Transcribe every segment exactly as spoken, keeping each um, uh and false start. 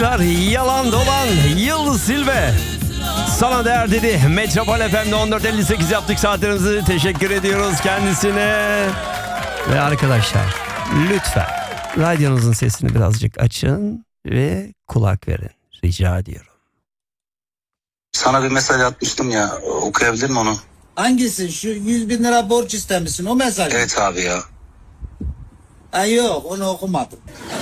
Yalan dolan Yıldız Silve sana değer dedi. Metropol F M'de on dört elli sekiz yaptık saatlerimizi. Teşekkür ediyoruz kendisine. Ve arkadaşlar lütfen radyonuzun sesini birazcık açın ve kulak verin. Rica ediyorum. Sana bir mesaj atmıştım ya, okuyabilir mi onu? Hangisi? Şu yüz bin lira borç istemişsin o mesaj. Evet abi ya. Ha yok, onu okumadım.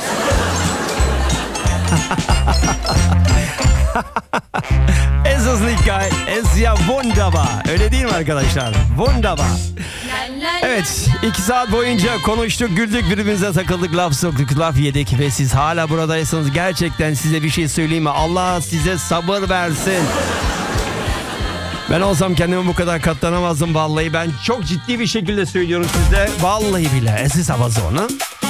Es ist nicht geil, es ist ja wunderbar. Öyle değil mi arkadaşlar? Wunderbar. Evet, iki saat boyunca konuştuk, güldük, birbirimize takıldık, laf soktuk, laf yedik ve siz hala buradaysanız gerçekten size bir şey söyleyeyim mi? Allah size sabır versin. Ben olsam kendime bu kadar katlanamazdım vallahi. Ben çok ciddi bir şekilde söylüyorum size. Vallahi bile. Es ist aber so, ne?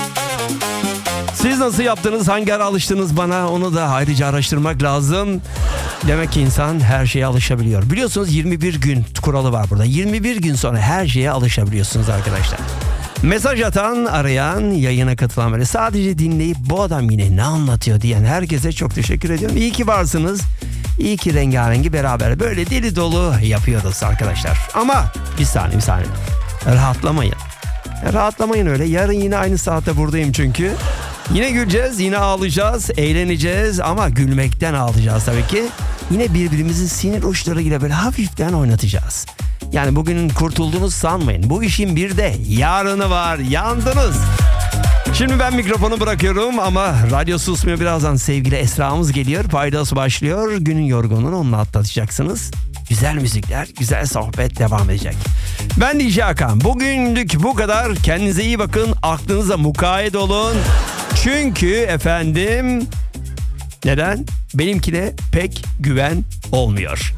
Siz nasıl yaptınız? Hangi ara alıştınız bana? Onu da ayrıca araştırmak lazım. Demek ki insan her şeye alışabiliyor. Biliyorsunuz yirmi bir gün kuralı var burada. yirmi bir gün sonra her şeye alışabiliyorsunuz arkadaşlar. Mesaj atan, arayan, yayına katılan böyle sadece dinleyip bu adam yine ne anlatıyor diyen herkese çok teşekkür ediyorum. İyi ki varsınız. İyi ki rengarengi beraber böyle deli dolu yapıyoruz arkadaşlar. Ama bir saniye bir saniye. Rahatlamayın. Rahatlamayın öyle. Yarın yine aynı saatte buradayım çünkü. Yine güleceğiz, yine ağlayacağız, eğleneceğiz ama gülmekten ağlayacağız tabii ki. Yine birbirimizin sinir uçlarıyla böyle hafiften oynatacağız. Yani bugünün kurtulduğunu sanmayın. Bu işin bir de yarını var. Yandınız. Şimdi ben mikrofonu bırakıyorum ama radyo susmuyor. Birazdan sevgili Esra'mız geliyor. Paydası başlıyor. Günün yorgunluğunu onunla atlatacaksınız. Güzel müzikler, güzel sohbet devam edecek. Ben D J Hakan. Bugünlük bu kadar. Kendinize iyi bakın. Aklınıza mukayyet olun. Çünkü efendim... Neden? Benimkine pek güven olmuyor.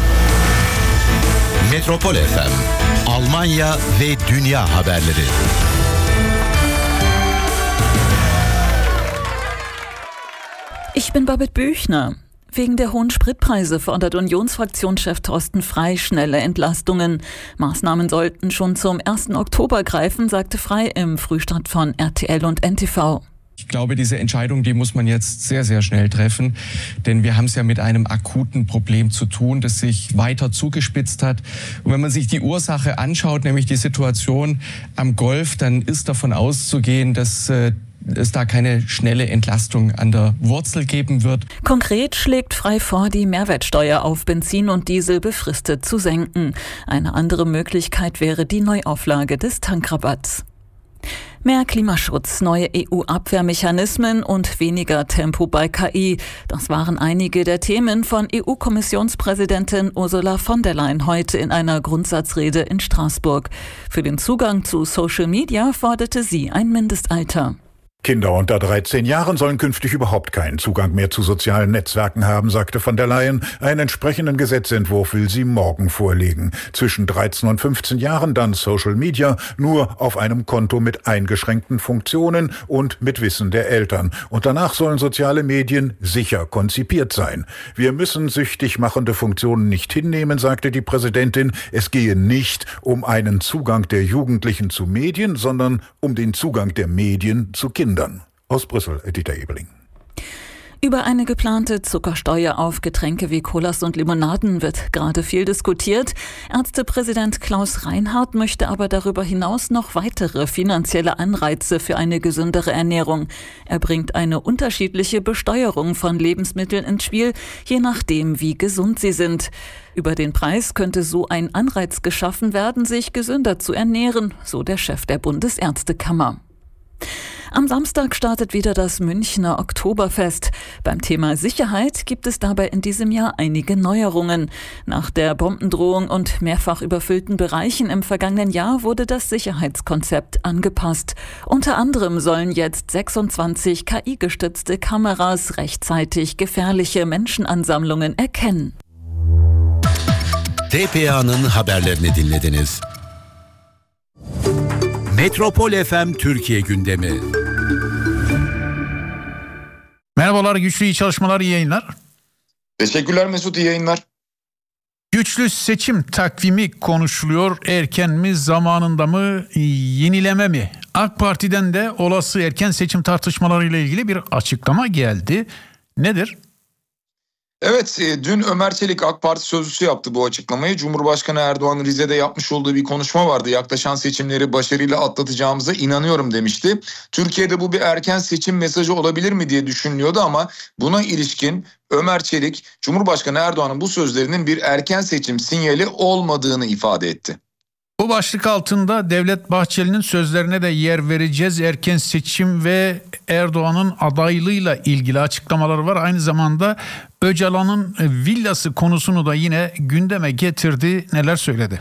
Metropol F M, Almanya ve Dünya haberleri. Ich bin Babette Büchner. Wegen der hohen Spritpreise fordert Unionsfraktionschef Thorsten Frey schnelle Entlastungen. Maßnahmen sollten schon zum ersten Oktober greifen, sagte Frey im Frühstart von R T L und N T V. Ich glaube, diese Entscheidung, die muss man jetzt sehr, sehr schnell treffen, denn wir haben es ja mit einem akuten Problem zu tun, das sich weiter zugespitzt hat. Und wenn man sich die Ursache anschaut, nämlich die Situation am Golf, dann ist davon auszugehen, dass äh, es da keine schnelle Entlastung an der Wurzel geben wird. Konkret schlägt Frey vor, die Mehrwertsteuer auf Benzin und Diesel befristet zu senken. Eine andere Möglichkeit wäre die Neuauflage des Tankrabatts. Mehr Klimaschutz, neue E U-Abwehrmechanismen und weniger Tempo bei K I. Das waren einige der Themen von E U-Kommissionspräsidentin Ursula von der Leyen heute in einer Grundsatzrede in Straßburg. Für den Zugang zu Social Media forderte sie ein Mindestalter. Kinder unter dreizehn Jahren sollen künftig überhaupt keinen Zugang mehr zu sozialen Netzwerken haben, sagte von der Leyen. Einen entsprechenden Gesetzentwurf will sie morgen vorlegen. Zwischen dreizehn und fünfzehn Jahren dann Social Media, nur auf einem Konto mit eingeschränkten Funktionen und mit Wissen der Eltern. Und danach sollen soziale Medien sicher konzipiert sein. Wir müssen süchtig machende Funktionen nicht hinnehmen, sagte die Präsidentin. Es gehe nicht um einen Zugang der Jugendlichen zu Medien, sondern um den Zugang der Medien zu Kindern. Aus Brüssel, Dieter Ebeling. Über eine geplante Zuckersteuer auf Getränke wie Colas und Limonaden wird gerade viel diskutiert. Ärztepräsident Klaus Reinhardt möchte aber darüber hinaus noch weitere finanzielle Anreize für eine gesündere Ernährung. Er bringt eine unterschiedliche Besteuerung von Lebensmitteln ins Spiel, je nachdem, wie gesund sie sind. Über den Preis könnte so ein Anreiz geschaffen werden, sich gesünder zu ernähren, so der Chef der Bundesärztekammer. Am Samstag startet wieder das Münchner Oktoberfest. Beim Thema Sicherheit gibt es dabei in diesem Jahr einige Neuerungen. Nach der Bombendrohung und mehrfach überfüllten Bereichen im vergangenen Jahr wurde das Sicherheitskonzept angepasst. Unter anderem sollen jetzt sechsundzwanzig K I-gestützte Kameras rechtzeitig gefährliche Menschenansammlungen erkennen. T P A'nın haberlerini dinlediniz. Metropol F M Türkiye gündemi. Merhabalar, güçlü iyi çalışmalar, iyi yayınlar. Teşekkürler Mesut, iyi yayınlar. Güçlü seçim takvimi konuşuluyor. Erken mi, zamanında mı, yenileme mi? AK Parti'den de olası erken seçim tartışmalarıyla ilgili bir açıklama geldi. Nedir? Evet, e, dün Ömer Çelik AK Parti sözcüsü yaptı bu açıklamayı. Cumhurbaşkanı Erdoğan Rize'de yapmış olduğu bir konuşma vardı. Yaklaşan seçimleri başarıyla atlatacağımıza inanıyorum demişti. Türkiye'de bu bir erken seçim mesajı olabilir mi diye düşünülüyordu ama buna ilişkin Ömer Çelik, Cumhurbaşkanı Erdoğan'ın bu sözlerinin bir erken seçim sinyali olmadığını ifade etti. Bu başlık altında Devlet Bahçeli'nin sözlerine de yer vereceğiz. Erken seçim ve Erdoğan'ın adaylığıyla ilgili açıklamaları var. Aynı zamanda Öcalan'ın villası konusunu da yine gündeme getirdi. Neler söyledi?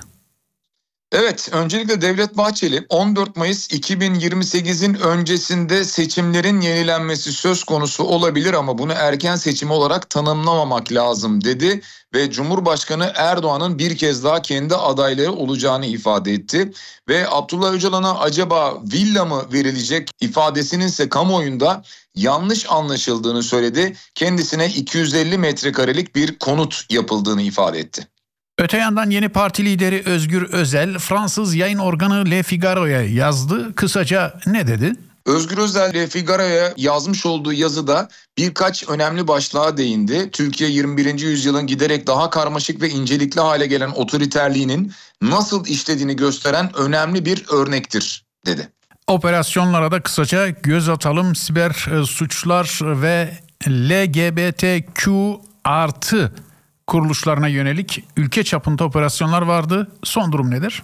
Evet, öncelikle Devlet Bahçeli on dört Mayıs iki bin yirmi sekizin öncesinde seçimlerin yenilenmesi söz konusu olabilir ama bunu erken seçim olarak tanımlamamak lazım dedi ve Cumhurbaşkanı Erdoğan'ın bir kez daha kendi adayları olacağını ifade etti ve Abdullah Öcalan'a acaba villa mı verilecek ifadesinin ise kamuoyunda yanlış anlaşıldığını söyledi. Kendisine iki yüz elli metrekarelik bir konut yapıldığını ifade etti. Öte yandan yeni parti lideri Özgür Özel Fransız yayın organı Le Figaro'ya yazdı. Kısaca ne dedi? Özgür Özel Le Figaro'ya yazmış olduğu yazıda birkaç önemli başlığa değindi. Türkiye yirmi birinci yüzyılın giderek daha karmaşık ve incelikli hale gelen otoriterliğinin nasıl işlediğini gösteren önemli bir örnektir dedi. Operasyonlara da kısaca göz atalım. Siber suçlar ve L G B T Q artı kuruluşlarına yönelik ülke çapında operasyonlar vardı. Son durum nedir?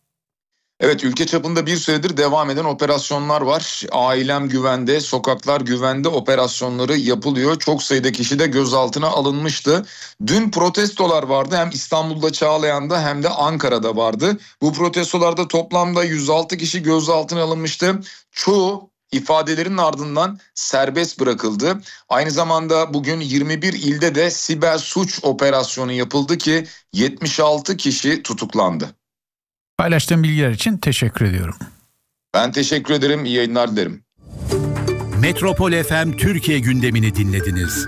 Evet, ülke çapında bir süredir devam eden operasyonlar var. Ailem güvende, sokaklar güvende operasyonları yapılıyor. Çok sayıda kişi de gözaltına alınmıştı. Dün protestolar vardı, hem İstanbul'da Çağlayan'da hem de Ankara'da vardı. Bu protestolarda toplamda yüz altı kişi gözaltına alınmıştı. Çoğu ifadelerin ardından serbest bırakıldı. Aynı zamanda bugün yirmi bir ilde de siber suç operasyonu yapıldı ki yetmiş altı kişi tutuklandı. Paylaştığım bilgiler için teşekkür ediyorum. Ben teşekkür ederim. İyi yayınlar dilerim. Metropol F M Türkiye gündemini dinlediniz.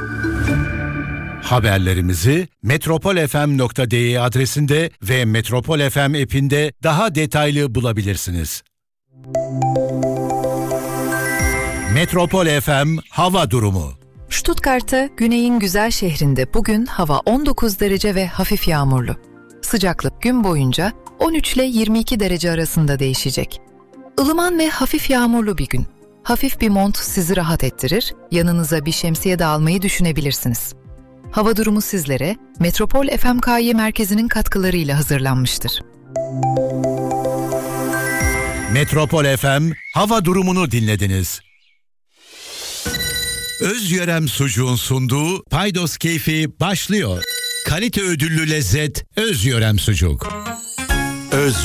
Haberlerimizi metropol f m nokta d e adresinde ve Metropol F M app'inde daha detaylı bulabilirsiniz. Metropol F M hava durumu. Stuttgart'ta güneyin güzel şehrinde bugün hava on dokuz derece ve hafif yağmurlu. Sıcaklık gün boyunca on üç ile yirmi iki derece arasında değişecek. Ilıman ve hafif yağmurlu bir gün. Hafif bir mont sizi rahat ettirir, yanınıza bir şemsiye de almayı düşünebilirsiniz. Hava durumu sizlere Metropol F M K Y merkezinin katkılarıyla hazırlanmıştır. Metropol F M hava durumunu dinlediniz. Özyörem Sucuğun sunduğu Paydos Keyfi başlıyor. Kalite ödüllü lezzet Özyörem Sucuk. Öz